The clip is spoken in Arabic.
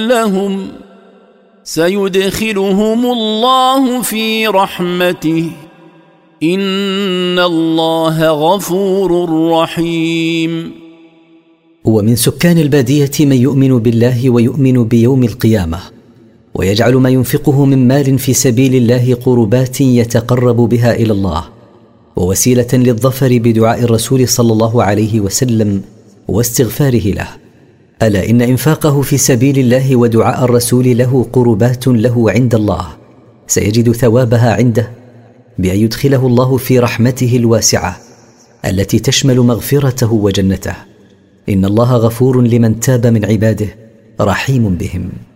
لهم سيدخلهم الله في رحمته إن الله غفور رحيم. ومن سكان البادية من يؤمن بالله ويؤمن بيوم القيامة، ويجعل ما ينفقه من مال في سبيل الله قربات يتقرب بها إلى الله، ووسيلة للظفر بدعاء الرسول صلى الله عليه وسلم واستغفاره له. ألا إن إنفاقه في سبيل الله ودعاء الرسول له قربات له عند الله، سيجد ثوابها عنده بأن يدخله الله في رحمته الواسعة التي تشمل مغفرته وجنته. إن الله غفور لمن تاب من عباده رحيم بهم.